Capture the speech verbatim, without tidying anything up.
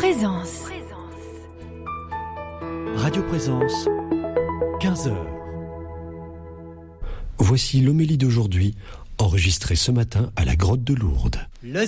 Présence. Radio Présence, quinze heures. Voici l'homélie d'aujourd'hui, enregistrée ce matin à la grotte de Lourdes. Le